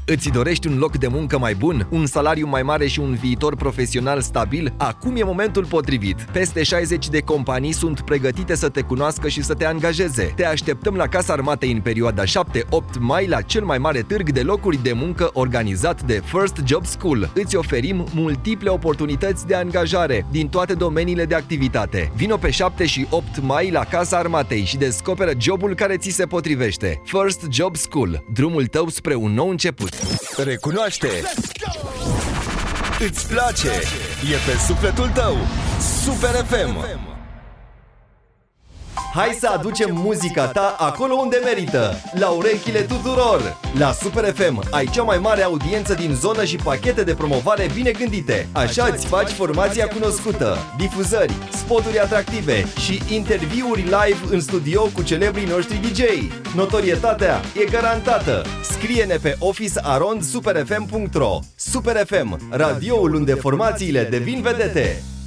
Îți dorești un loc de muncă mai bun, un salariu mai mare și un viitor profesional stabil? Acum e momentul potrivit. Peste 60 de companii sunt pregătite să te cunoască și să te angajeze. Te așteptăm la Casa Armatei în perioada 7-8 mai la cel mai mare târg de locuri de muncă organizat de First Job School. Îți oferim multiple oportunități de angajare din toate domeniile de activitate. Vino pe 7 și 8 mai la Casa Armatei și descoperă jobul care ți se potrivește. First Job School, drumul tău spre un nou început. Recunoaște! Îți place! E pe sufletul tău! Super FM! Hai să aducem muzica ta acolo unde merită, la urechile tuturor! La Super FM ai cea mai mare audiență din zonă și pachete de promovare bine gândite. Așa îți faci formația cunoscută, difuzări, spoturi atractive și interviuri live în studio cu celebrii noștri DJ. Notorietatea e garantată. Scrie-ne pe office@superfm.ro. Super FM, radioul unde formațiile devin vedete.